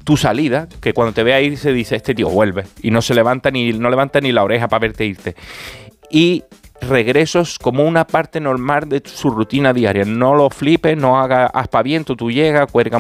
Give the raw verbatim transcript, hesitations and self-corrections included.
tu salida, que cuando te vea ir se dice, este tío vuelve, y no se levanta ni, no levanta ni la oreja para verte irte. Y regresos como una parte normal de su rutina diaria. No lo flipes, no hagas aspaviento, tú llegas, cuelga